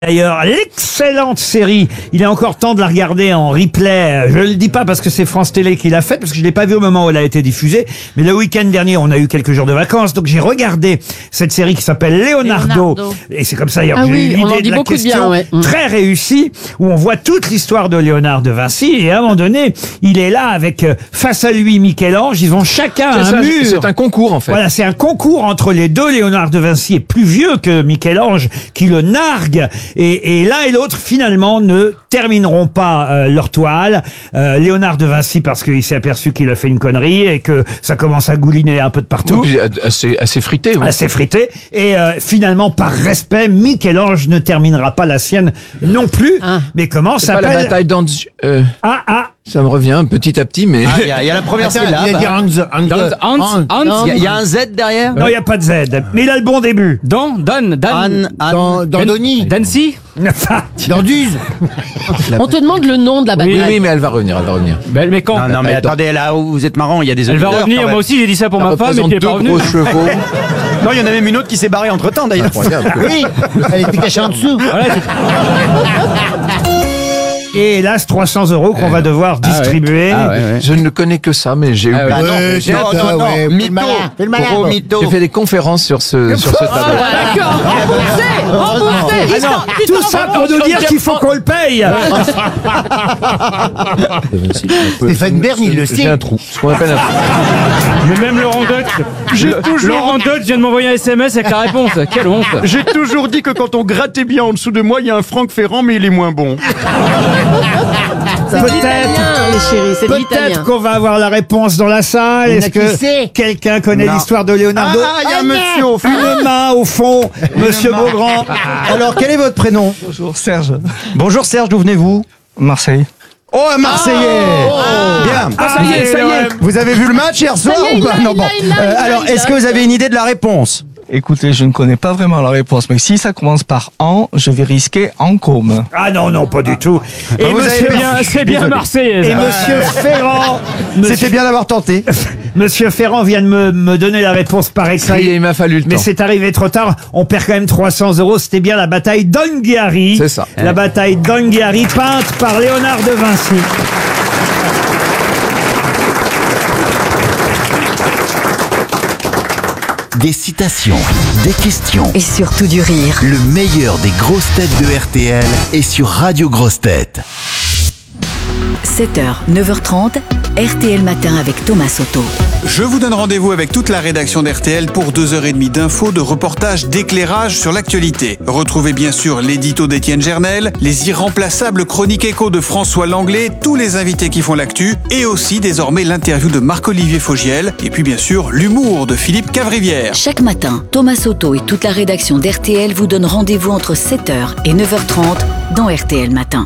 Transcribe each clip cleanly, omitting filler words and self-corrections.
D'ailleurs, l'excellente série, il est encore temps de la regarder en replay. Je le dis pas parce que c'est France Télé qui l'a faite, parce que je l'ai pas vu au moment où elle a été diffusée. Mais le week-end dernier, on a eu quelques jours de vacances, donc j'ai regardé cette série qui s'appelle Leonardo. Et c'est comme ça d'ailleurs que j'ai eu l'idée de la question très réussie, où on voit toute l'histoire de Léonard de Vinci. Et à un moment donné, il est là avec face à lui Michel-Ange. Ils ont chacun un mur. C'est un concours en fait. Voilà, c'est un concours entre les deux. Léonard de Vinci est plus vieux que Michel-Ange, qui le nargue. Et l'un et l'autre, finalement, ne termineront pas leur toile. Léonard de Vinci, parce qu'il s'est aperçu qu'il a fait une connerie et que ça commence à gouliner un peu de partout. Oui, assez frité. Oui. Assez frité. Et finalement, par respect, Michel-Ange ne terminera pas la sienne non plus. Mais comment ça s'appelle la bataille d'Anz... Ça me revient petit à petit, mais... Il y a la première syllabe. Il y a Hans. Il y a un Z derrière. Non, il n'y a pas de Z. Mais il a le bon début. Dandoni. Dancy. Danduse. On te demande le nom de la bataille. Oui, mais elle va revenir. Mais quand Non, mais attendez, là où vous êtes marrant, il y a des elle va auditeurs, revenir, quand même. moi aussi j'ai dit ça pour ma femme, mais tu n'es pas revenu. Gros chevaux. Non, il y en a même une autre qui s'est barrée entre temps d'ailleurs. Oui, elle était cachée en dessous. Voilà, Et hélas, 300 € qu'on va devoir distribuer. Je ne connais que ça, mais j'ai eu... Mytho. Mytho. J'ai fait des conférences sur ce tableau. D'accord, remboursé. Tout ça pour nous dire qu'il faut qu'on le paye. Stéphane Bern, il le J'ai sait. un trou. Ce qu'on appelle un trou. mais même Laurent Deutsch vient de m'envoyer un SMS avec la réponse. Quelle honte. J'ai toujours dit que quand on grattait bien en dessous de moi, il y a un Franck Ferrand, mais il est moins bon. C'est l'italien, les chéris, c'est l'italien. Peut-être qu'on va avoir la réponse dans la salle. Est-ce que quelqu'un connaît l'histoire de Leonardo? Il y a un monsieur au fond. Une main au fond, Monsieur Beaugrand. Alors, quel est votre prénom? Bonjour Serge. Bonjour Serge, d'où venez-vous? Marseille. Oh, un Marseillais. Bien. ça y est. Vous avez vu le match hier soir ou pas? Non, bon. Alors, est-ce que vous avez une idée de la réponse? Écoutez, je ne connais pas vraiment la réponse, mais si ça commence par en, je vais risquer en comme. Ah non, pas du tout. Et C'est bien Marseillais. Et Monsieur Ferrand, C'était bien d'avoir tenté. Monsieur Ferrand vient de me donner la réponse par Ça y est, écrit. il m'a fallu le Mais temps. c'est arrivé trop tard. On perd quand même 300 €. C'était bien la bataille d'Anghiari. C'est ça. La bataille d'Anghiari, peinte par Léonard de Vinci. Des citations, des questions, Et surtout du rire. le meilleur des grosses têtes de RTL est sur Radio Grosses Têtes. 7h, 9h30, RTL Matin avec Thomas Soto. Je vous donne rendez-vous avec toute la rédaction d'RTL pour 2h30 d'infos, de reportages, d'éclairage sur l'actualité. Retrouvez bien sûr l'édito d'Étienne Gernel, les irremplaçables chroniques écho de François Langlais, tous les invités qui font l'actu, et aussi désormais l'interview de Marc-Olivier Fogiel, et puis bien sûr l'humour de Philippe Cavrivière. Chaque matin, Thomas Soto et toute la rédaction d'RTL vous donnent rendez-vous entre 7h et 9h30 dans RTL Matin.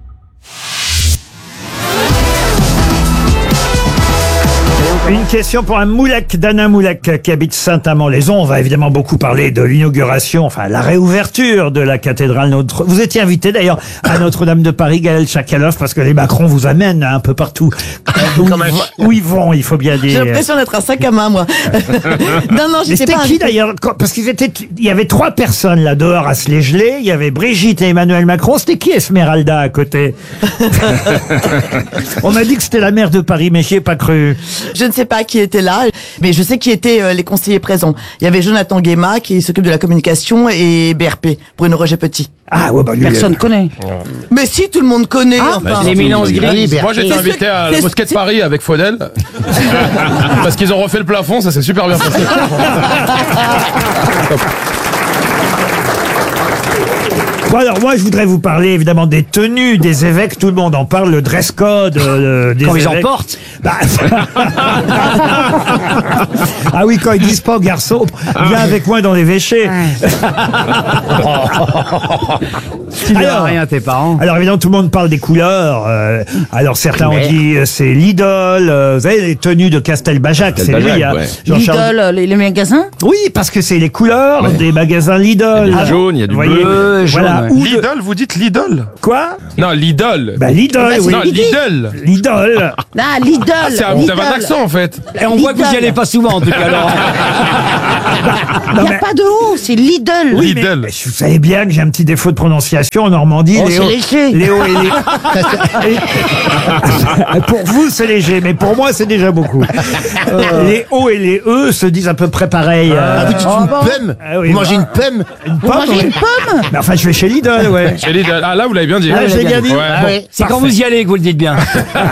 Une question pour un Moulek, Dana Moulek, qui habite Saint-Amand-les-Eaux. On va évidemment beaucoup parler de l'inauguration, enfin la réouverture de la cathédrale Notre. Vous étiez invité d'ailleurs à Notre-Dame de Paris, Gaël Chakalov, parce que les Macron vous amènent un peu partout. Où ils vont, il faut bien dire. J'ai l'impression d'être un sac à main, moi. Non, Mais j'étais c'était pas qui invitée. d'ailleurs? Parce qu'il y avait 3 personnes là dehors à se les geler. Il y avait Brigitte et Emmanuel Macron. C'était qui Esmeralda à côté? On m'a dit que c'était la maire de Paris, mais j'y ai pas cru. Je ne sais pas qui était là, mais je sais qui étaient les conseillers présents. Il y avait Jonathan Guéma qui s'occupe de la communication et BRP, Bruno Roger Petit. Ah ouais, bah lui, Personne connaît. Mais si, tout le monde connaît. enfin. L'éminence grise. Moi, j'étais invité à la mosquée de Paris avec Faudel. Parce qu'ils ont refait le plafond, ça s'est super bien passé. Bon, alors moi je voudrais vous parler évidemment des tenues des évêques. Tout le monde en parle, le dress code des Quand évêques. ils en portent. Bah, ah oui, quand ils disent pas aux garçons, viens avec moi dans l'évêché. Tu ne Alors, rien à tes parents. Alors évidemment tout le monde parle des couleurs. Alors certains ont dit c'est l'idole. Vous savez les tenues de Castelbajac, c'est lui. Hein, Jean-Charles. Lidl, les magasins. Oui, parce que c'est les couleurs des magasins Lidl. Il y a du jaune, il y a du Vous voyez, bleu, voilà. Lidl, vous dites Lidl? Quoi? Non, Lidl. Bah Lidl, oui. Non, Lidl. Lidl. Ah, Lidl. T'as un accent en fait. Et on voit que vous y allez pas souvent en tout cas. Alors. Il n'y a pas de O, c'est Lidl. Oui, mais vous savez bien que j'ai un petit défaut de prononciation en Normandie. Oh, c'est léger. Léo et les... Pour vous, c'est léger, mais pour moi, c'est déjà beaucoup. Les O et les E se disent à peu près pareil. Ah, vous dites une pomme? oui, Vous mangez bah. une pomme? Vous mangez une pomme? Mais enfin, je vais chez Lidl, ouais. Chez Lidl. Ah là, vous l'avez bien dit. Ah, j'ai bien dit. Ouais. Ah ouais. C'est quand vous y allez que vous le dites bien.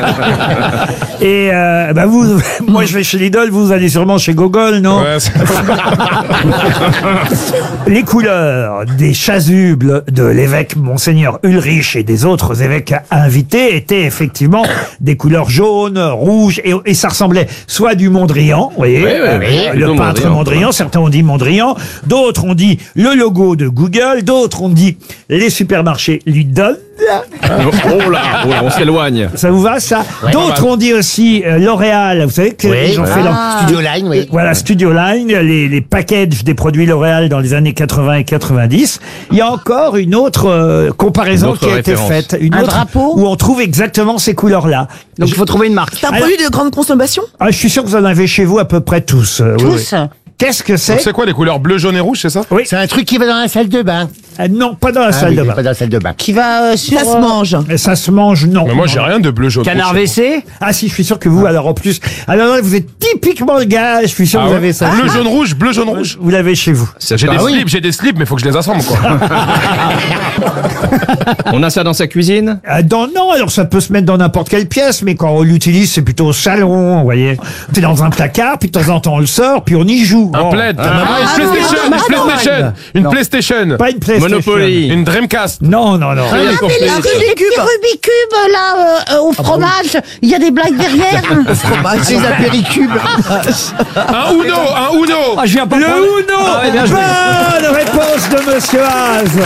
Et bah vous, moi je vais chez Lidl, vous allez sûrement chez Gogol, non? Ouais, Les couleurs des chasubles de l'évêque Monseigneur Ulrich et des autres évêques invités étaient effectivement des couleurs jaunes, rouges, et ça ressemblait soit du Mondrian, vous voyez, le peintre Mondrian, certains ont dit Mondrian, d'autres ont dit le logo de Google, d'autres ont dit les supermarchés Lidl. Oh là, on s'éloigne. Ça vous va, ça? D'autres ont dit aussi L'Oréal. Vous savez qu'ils ont fait leur Studio Line, oui. Voilà, Studio Line, les packages des produits L'Oréal dans les années 80 et 90. Il y a encore une autre comparaison qui a été faite. Un drapeau? Où on trouve exactement ces couleurs-là. Donc il faut trouver une marque. C'est un produit de grande consommation? Je suis sûr que vous en avez chez vous à peu près tous. Tous? Qu'est-ce que c'est? Donc c'est quoi les couleurs bleu, jaune et rouge, c'est ça? Oui. C'est un truc qui va dans la salle de bain. Non, pas dans la salle de bain. Pas dans la salle de bain. Qui va sur... Ça se mange. Et ça se mange, non. Mais moi j'ai rien de bleu, jaune. Canard rouge. WC? Ah si, je suis sûr que vous, alors en plus... Alors là, vous êtes typiquement le gars, je suis sûr que vous avez ça. Bleu, jaune, rouge, bleu, jaune, rouge. Vous l'avez chez vous. J'ai des slips, mais faut que je les assemble, quoi. On a ça dans sa cuisine? Non, alors ça peut se mettre dans n'importe quelle pièce, mais quand on l'utilise, c'est plutôt au salon, vous voyez. C'est dans un placard, puis de temps en temps on le sort, puis on y joue. Un plaid. Une PlayStation. Pas une PlayStation. Monopoly. Une Dreamcast. Non. Le Rubik's Cube, là, au fromage, il y a des blagues derrière. C'est les apéricubes. Un Uno. Ah, je viens pas Le prendre- Uno. Ah ouais, bien joué. Bonne réponse de Monsieur Haas.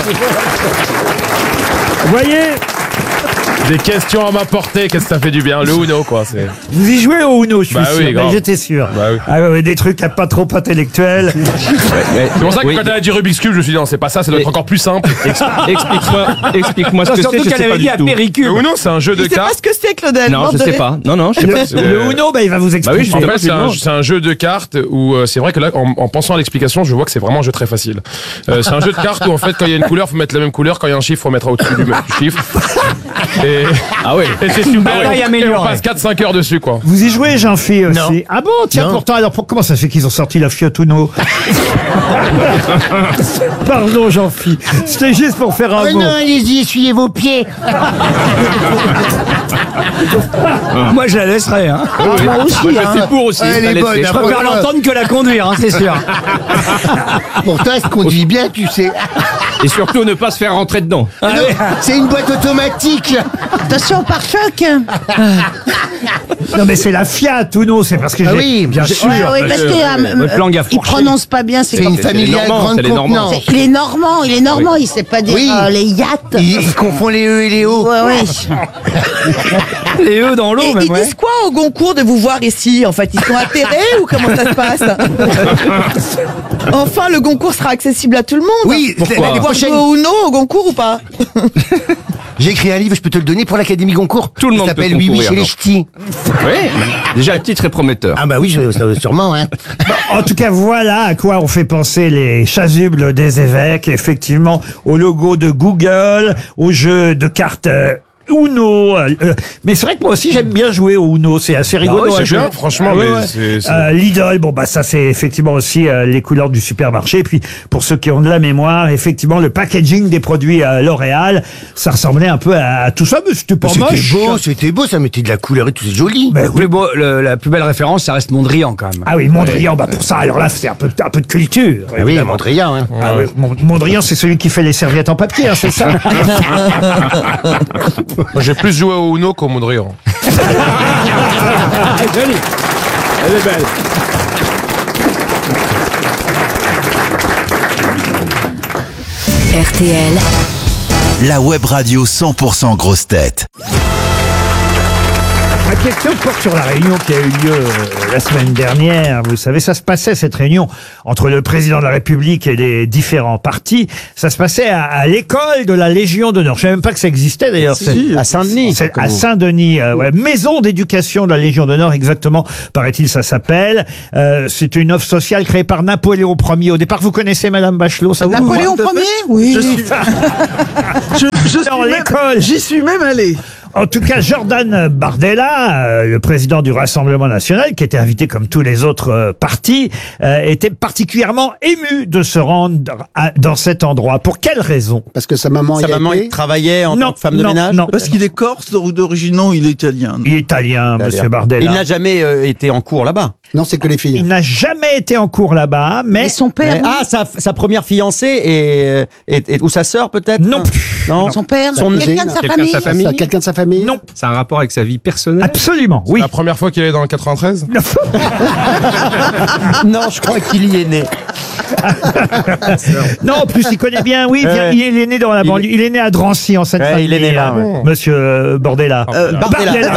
Vous voyez, Des questions à ma portée, qu'est-ce que ça fait du bien? Le Uno, quoi. vous y jouez au Uno, je suis Bah oui, sûr. grave. J'étais sûr. Bah oui. Ah ouais, des trucs pas trop intellectuels. C'est pour ça que quand elle a dit Rubik's Cube, je me suis dit non, c'est pas ça, ça doit être encore plus simple. Explique-moi ce que c'est, Surtout je qu'elle sais pas avait dit du tout. apéricube. Le Uno, c'est un jeu de Je sais pas cartes. ce que c'est, Claudel. Non, je sais pas. Non, je sais pas. Le Uno, il va vous expliquer. Bah oui, En fait, c'est un jeu de cartes où c'est vrai que là, en pensant à l'explication, je vois que c'est vraiment un jeu très facile. C'est un jeu de cartes où en fait, quand il y a une couleur, faut mettre la même couleur. Quand il y a un chiffre, faut mettre au-dessus du chiffre. Et, Ah ouais. et c'est super. Là, il y a Et on amélioré. passe 4-5 heures dessus, quoi. Vous y jouez, Jean-Phil, aussi? Non. Ah bon, tiens, Non. pourtant, alors comment ça fait qu'ils ont sorti la Fiat Uno? Pardon, Jean-Phil. C'était juste pour faire un Oh mot. non, allez-y, essuyez vos pieds. Moi, je la laisserai. Hein. Moi aussi, Moi, je suis pour aussi. Elle est la bonne, laisser. Je préfère l'entendre que la conduire, hein, c'est sûr. Pourtant, elle se conduit bien, tu sais. Et surtout, ne pas se faire rentrer dedans. Non, c'est une boîte automatique. Attention, pare-choc. Non, mais c'est la Fiat Uno, c'est parce que j'ai... oui, bien sûr. Ouais, ouais, parce que Votre langue a il fourché. prononce pas bien. C'est une c'est familiale normand, grande c'est les Normands. contenance. Il est normand, il sait pas dire Oui. les yachts. Il confond les E et les O. Ouais. Les œufs dans l'eau, Et même, ils ouais. disent quoi au Goncourt de vous voir ici? En fait, ils sont atterrés ou comment ça se passe? Enfin, le Goncourt sera accessible à tout le monde. Oui, Pourquoi? l'année Allez voir prochaine. jouer au Uno au Goncourt ou pas? J'ai écrit un livre, je peux te le donner pour l'Académie Goncourt. Tout le monde Ça peut s'appelle Oui, oui, concourir, chez les non. ch'tis. Oui. Déjà, le titre est prometteur. Ah bah oui, sûrement, hein. En tout cas, voilà à quoi ont fait penser les chasubles des évêques, effectivement, au logo de Google, au jeu de cartes Uno. Mais c'est vrai que moi aussi, j'aime bien jouer au Uno, c'est assez rigolo. oui, c'est à jouer. bien, franchement, Ah ouais, mais ouais. c'est- Lidl, bon bah ça c'est effectivement aussi les couleurs du supermarché. Et puis pour ceux qui ont de la mémoire, effectivement le packaging des produits L'Oréal, ça ressemblait un peu à tout ça, mais c'était pas moche. C'était beau, ça mettait de la couleur et tout, c'est joli. Ben oui. La plus belle référence, ça reste Mondrian, quand même. Ah oui, Mondrian, bah pour ça, alors là c'est un peu de culture. Ah oui, évidemment. Mondrian, hein. Ah oui, Mondrian, c'est celui qui fait les serviettes en papier, hein, c'est ça? Moi, j'ai plus joué au Uno qu'au Mondrian. Jolie. Elle est belle. RTL, La web radio 100% grosse tête. Ma question porte sur la réunion qui a eu lieu la semaine dernière. Vous savez, ça se passait, cette réunion, entre le président de la République et les différents partis. Ça se passait à l'école de la Légion d'honneur. Je ne savais même pas que ça existait, d'ailleurs. Si, à Saint-Denis. C'est à Saint-Denis. Ouais. Maison d'éducation de la Légion d'honneur, exactement, paraît-il, ça s'appelle. C'est une offre sociale créée par Napoléon Ier. Au départ, vous connaissez Madame Bachelot, ça vous Napoléon Ier? Oui. Dans l'école. J'y suis même allé. En tout cas, Jordan Bardella, le président du Rassemblement national, qui était invité comme tous les autres partis, était particulièrement ému de se rendre dans cet endroit. Pour quelle raison? Parce que sa maman il travaillait en tant que femme de ménage. Non, Parce qu'il est corse d'origine, non, il est italien. il est italien, monsieur Bardella. Il n'a jamais été en cours là-bas. Non, c'est que les filles. Il n'a jamais été en cours là-bas, mais... Et son père? Sa première fiancée ou sa sœur peut-être? Non. Non. Son père? Son- Quelqu'un de sa famille? Quelqu'un de sa famille? Non. C'est un rapport avec sa vie personnelle? Absolument, oui. La première fois qu'il est dans le 93? Non, je crois qu'il y est né. Non, en plus, il connaît bien, oui, il est né dans la banlieue. Il est né à Drancy, en Seine-Saint-Denis. il est né là, ouais. Monsieur Bordella. Bardella.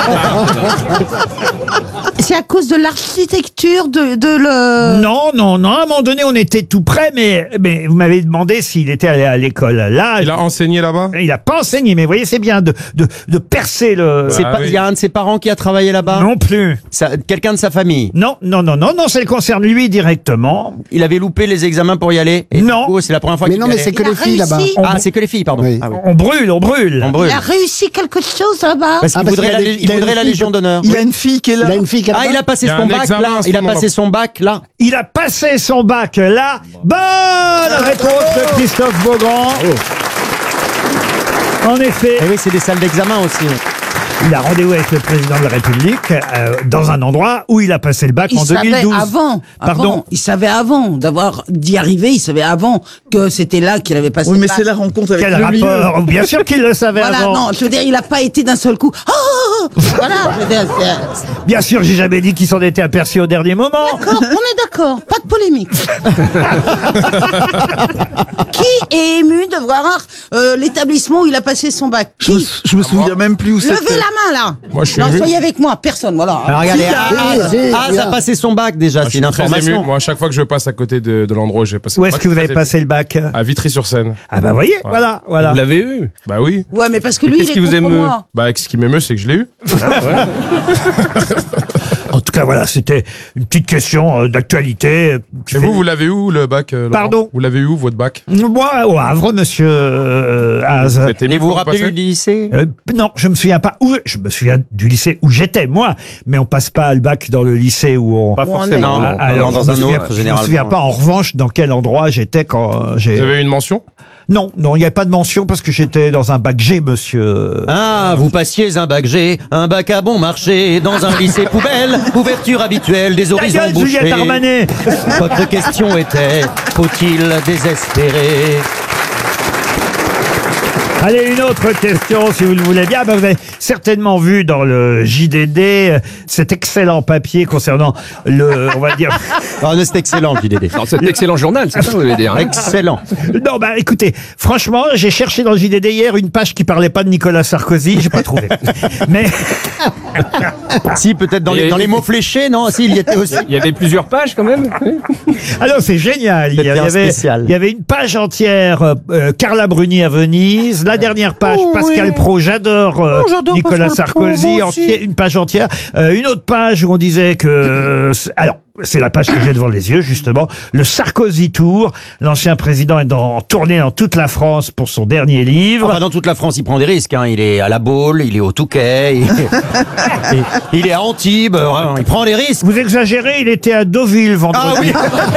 C'est à cause de l'architecture de le... Non, à un moment donné, on était tout près, mais vous m'avez demandé s'il était allé à l'école. Là, Il a enseigné là-bas? il a pas enseigné, mais vous voyez, c'est bien de percer le... Il y a un de ses parents qui a travaillé là-bas? Non plus. Quelqu'un de sa famille? Non, ça le concerne lui directement. Il avait loupé les examens pour y aller? Et Non. du coup, c'est la première fois Mais qu'il non, y mais allait. c'est que Il a les filles là-bas. réussi. C'est que les filles, pardon. Oui. Ah oui. On brûle. On brûle. Il a réussi quelque chose là-bas? Parce qu'il parce voudrait qu'il a la une fille- Légion d'honneur. Il a une fille qui est là. Il a une fille qui a Il a passé Il y a son un bac examen là. à ce Il a moment-là. passé son bac là. Il a passé son bac là. Bonne réponse de Christophe Beaugrand. En effet, Eh oui, c'est des salles d'examen aussi. il a rendez-vous avec le président de la République dans un endroit où il a passé le bac Il en savait 2012. avant. Il savait avant d'y arriver. Il savait avant que c'était là qu'il avait passé Oui, le mais bac. c'est la rencontre avec Quel le milieu. rapport? Bien sûr qu'il le savait Voilà, avant. non, je veux dire, il a pas été d'un seul coup. Oh, voilà, je veux dire, Bien sûr, j'ai jamais dit qu'il s'en était aperçu au dernier moment. D'accord, on est d'accord, pas de polémique. Qui est ému de voir l'établissement où il a passé son bac? Qui? Je me souviens même plus où c'était. Levez la main là. Moi, je suis Non, ému. soyez avec moi, personne, voilà. Alors regardez, si, ça a passé son bac déjà, Je c'est suis une très ému. information. Moi, à chaque fois que je passe à côté de l'endroit où j'ai passé Où le est-ce bac, que vous je suis avez très passé le bac? ému. À Vitry-sur-Seine. Ah bah voyez, voilà. Vous l'avez eu? Bah oui. Ouais, mais parce que lui, Qu'est-ce il qui est vous contre émeut? moi. Bah, ce qui m'émeut, c'est que je l'ai eu. En tout cas, voilà, c'était une petite question d'actualité. Et vous l'avez où, le bac, Laurent? Pardon? Vous l'avez où, votre bac? Moi, au Havre, monsieur Haas. êtes ému Et vous vous pour rappelez passer du lycée? Non, je me souviens pas où. Je me souviens du lycée où j'étais, moi. Mais on passe pas le bac dans le lycée où on... Pas forcément. Non, Alors, dans je me un souviens- autre, Je me généralement. souviens pas, en revanche, dans quel endroit j'étais quand j'ai... Vous avez eu une mention? Non, il n'y a pas de mention parce que j'étais dans un bac G, monsieur. Ah, vous passiez un bac G, un bac à bon marché, dans un lycée poubelle, ouverture habituelle des Ta horizons gueule, bouchés. Juliette Armanet. Votre question était, faut-il désespérer? Allez, une autre question, si vous le voulez bien. Ben, vous avez certainement vu dans le JDD cet excellent papier concernant on va dire... Ah, c'est excellent, JDD. Non, c'est un excellent journal, c'est ça, vous voulez dire? Hein? Excellent. Non, bah écoutez, franchement, j'ai cherché dans le JDD hier une page qui parlait pas de Nicolas Sarkozy, j'ai pas trouvé. Mais Si, peut-être dans les mots fléchés, non? Si, il y était aussi. Il y avait plusieurs pages quand même? alors c'est génial. Il y C'était un avait spécial. il y avait une page entière Carla Bruni à Venise, la dernière page Pascal Pro, j'adore j'adore Nicolas Pascal Sarkozy, Pro, moi aussi. une page entière, une autre page où on disait que alors c'est la page que j'ai devant les yeux, justement. Le Sarkozy Tour. L'ancien président est en tournée dans toute la France pour son dernier livre. Enfin, dans toute la France, il prend des risques. Hein. Il est à La Baule, il est au Touquet, il est à Antibes. Vraiment, il prend des risques. Vous exagérez, il était à Deauville vendredi.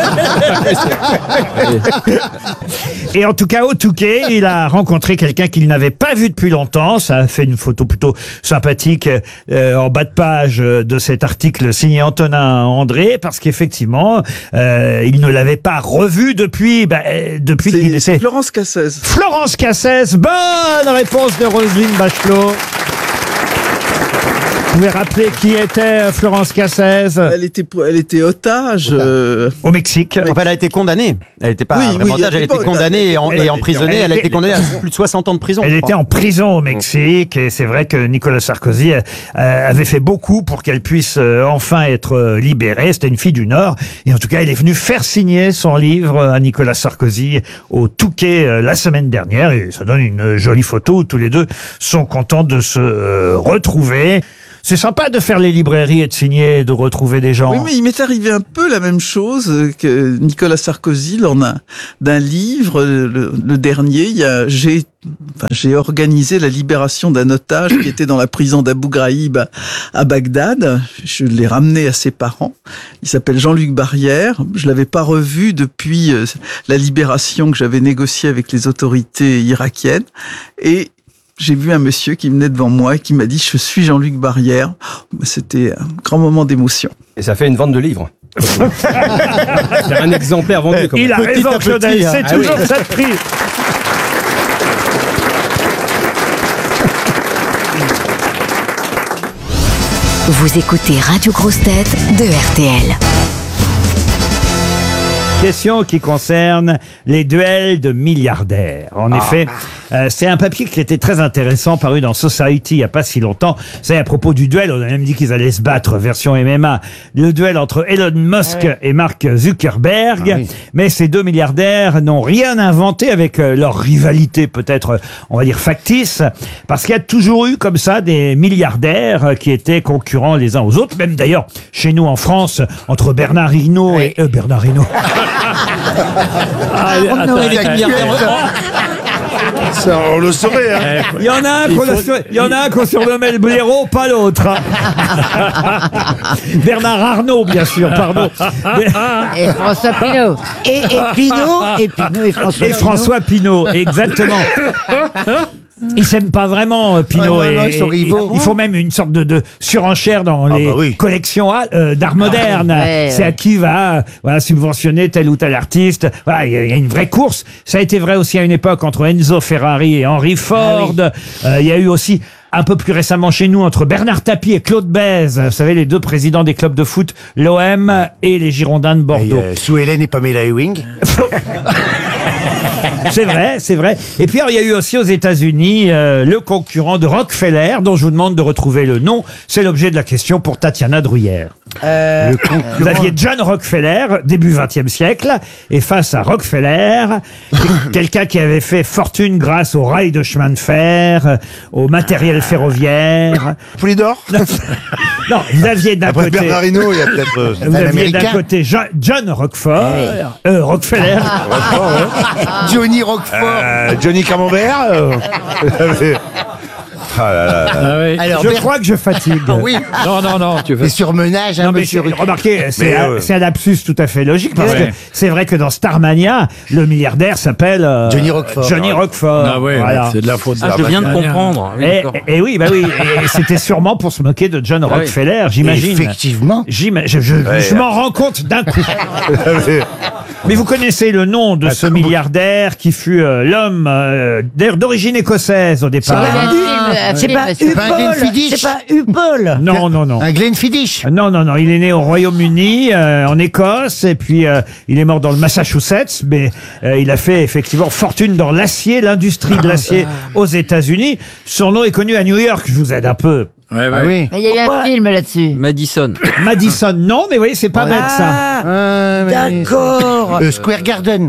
Et en tout cas, au Touquet, il a rencontré quelqu'un qu'il n'avait pas vu depuis longtemps. Ça a fait une photo plutôt sympathique en bas de page de cet article signé Antonin André, parce qu'effectivement, il ne l'avait pas revu depuis qu'il C'est Florence Cassez. Florence Cassez, bonne réponse de Roselyne Bachelot. Vous pouvez rappeler qui était Florence Cassez Elle était otage. au Mexique. Enfin, elle a été condamnée. Elle n'était pas Oui, vraiment oui, otage, elle a été condamnée et emprisonnée. Elle a été condamnée à plus de 60 ans de prison. Elle était en prison au Mexique et c'est vrai que Nicolas Sarkozy avait fait beaucoup pour qu'elle puisse enfin être libérée. C'était une fille du Nord et en tout cas, elle est venue faire signer son livre à Nicolas Sarkozy au Touquet la semaine dernière et ça donne une jolie photo où tous les deux sont contents de se retrouver. C'est sympa de faire les librairies et de signer et de retrouver des gens. Oui, mais il m'est arrivé un peu la même chose que Nicolas Sarkozy lors d'un livre, le dernier. J'ai organisé la libération d'un otage qui était dans la prison d'Abu Ghraib à Bagdad. Je l'ai ramené à ses parents. Il s'appelle Jean-Luc Barrière. Je l'avais pas revu depuis la libération que j'avais négociée avec les autorités irakiennes. Et j'ai vu un monsieur qui venait devant moi et qui m'a dit « Je suis Jean-Luc Barrière ». C'était un grand moment d'émotion. Et ça fait une vente de livres. C'est un exemplaire vendu. Comme Il a raison, Claudel, c'est toujours oui. cette prise. Vous écoutez Radio Grosse Tête de RTL. Question qui concerne les duels de milliardaires. En effet, c'est un papier qui était très intéressant, paru dans Society il n'y a pas si longtemps. C'est à propos du duel, on a même dit qu'ils allaient se battre, version MMA. Le duel entre Elon Musk et Mark Zuckerberg. Mais ces deux milliardaires n'ont rien inventé avec leur rivalité, peut-être, on va dire, factice. Parce qu'il y a toujours eu comme ça des milliardaires qui étaient concurrents les uns aux autres. Même d'ailleurs, chez nous en France, entre Bernard Hinault et... Bernard Hinault. Ça, on le saurait, hein. Il y en a un qu'on surnommait le blaireau, pas l'autre. Bernard Arnault, bien sûr, pardon. Et François Pinault. Et Pinault et François Et François Pinault, exactement. Ils s'aiment pas vraiment, Pinault. Ils sont rivaux. Il faut même une sorte de surenchère dans les collections d'art moderne. C'est à qui va subventionner tel ou tel artiste. Voilà, il y a une vraie course. Ça a été vrai aussi à une époque entre Enzo Ferrari et Henry Ford. Il y a eu aussi un peu plus récemment chez nous entre Bernard Tapie et Claude Bèze. Vous savez, les deux présidents des clubs de foot, l'OM et les Girondins de Bordeaux. Sue Hélène et Pamela Ewing. C'est vrai, c'est vrai. Et puis, alors, il y a eu aussi aux États-Unis le concurrent de Rockefeller, dont je vous demande de retrouver le nom. C'est l'objet de la question pour Tatiana Druyère. Vous aviez John Rockefeller, début XXe siècle, et face à Rockefeller, quelqu'un qui avait fait fortune grâce aux rails de chemin de fer, au matériel ferroviaire. Polydor. Non, vous aviez d'un Après côté... Bernard Hinault, il y a peut-être... Vous aviez d'un côté John Rockefeller, Rockefeller. Johnny Roquefort. Johnny Camembert. Ah là là. Ah oui. Alors, Je crois que je fatigue. oui. Non, tu Les fais. surmenages, hein, Non, mais monsieur Ruquier. remarquez, c'est un lapsus tout à fait logique parce que c'est vrai que dans Starmania, le milliardaire s'appelle Johnny Roquefort. Johnny Roquefort. Ah ouais, Voilà. c'est de la faute. Je viens de comprendre. Oui, d'accord. Et oui, bah oui, et c'était sûrement pour se moquer de John Rockefeller, j'imagine. Effectivement. Je m'en rends compte d'un coup. Mais vous connaissez le nom de ce milliardaire qui fut l'homme d'ailleurs d'origine écossaise au départ. C'est pas Glenfiddich. C'est pas Upol. Non, non, non. Un Glenfiddich. Non, non, non. Il est né au Royaume-Uni, en Écosse, et puis il est mort dans le Massachusetts, mais il a fait effectivement fortune dans l'acier, l'industrie de l'acier aux États-Unis. Son nom est connu à New York. Je vous aide un peu. Ouais, Ah oui. Mais il y a eu un film là-dessus. Madison. Madison, non, mais oui, c'est pas bête ça. D'accord. Square Garden.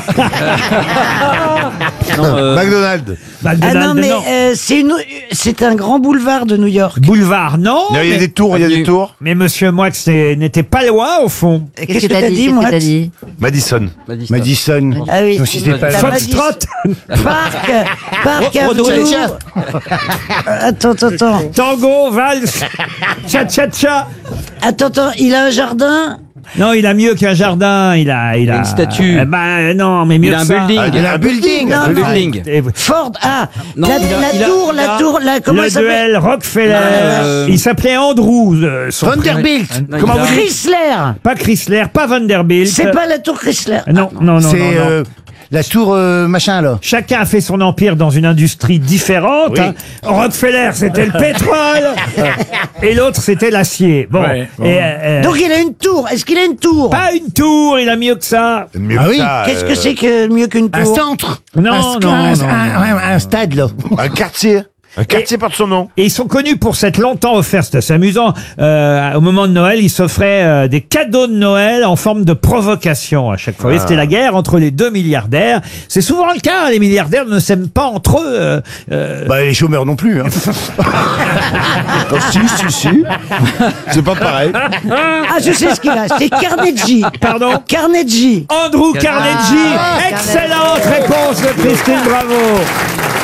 McDonald's. McDonald's, Ah non, mais non. c'est un grand boulevard de New York. Boulevard, non. Il y a mais- des tours, il y a des tours. Mais monsieur Moix n'était pas loin au fond. Qu'est-ce que t'as dit, moi Madison. Madison. Ah oui. Donc, si c'est pas Foxtrot. Parc Avenue. Attends. Tango, valse, cha-cha-cha. Attends, il a un jardin. Non, il a mieux qu'un jardin. Il a une statue. Non, mais mieux Il a que un ça. building. Il a un building. Non, Un building. Et- Ford. Ah, Non, la tour, comment le ça s'appelle? duel Rockefeller. Il s'appelait Andrew. Son prénom. Vanderbilt. Non, Comment il a- vous dites? Chrysler. Pas Chrysler, pas Vanderbilt. C'est pas la tour Chrysler. Non. C'est La tour machin là. Chacun a fait son empire dans une industrie différente. Oui. Hein. Rockefeller, c'était le pétrole. Et l'autre, c'était l'acier. Bon. Ouais, bon. Et, Donc il a une tour. Est-ce qu'il a une tour? pas une tour, il a mieux que ça. Mieux Ah que oui, ça, Qu'est-ce que c'est que mieux qu'une Un tour? centre. Non, non, non. Un stade là. Un quartier. Un quartier porte son nom. Et ils sont connus pour s'être longtemps offerts, c'est assez amusant, au moment de Noël, ils s'offraient des cadeaux de Noël en forme de provocation à chaque fois. Et c'était la guerre entre les deux milliardaires. C'est souvent le cas, les milliardaires ne s'aiment pas entre eux. Bah les chômeurs non plus. Hein. Oh, si. C'est pas pareil. Ah, je sais ce qu'il a. C'est Carnegie. Pardon? Carnegie. Andrew Carnegie. Excellente réponse de Christine Bravo.